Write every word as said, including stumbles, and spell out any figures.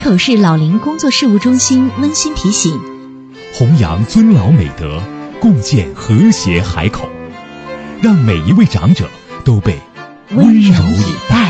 口市老龄工作事务中心温馨提醒： 弘扬尊老美德，共建和谐海口，让每一位长者都被温柔以待。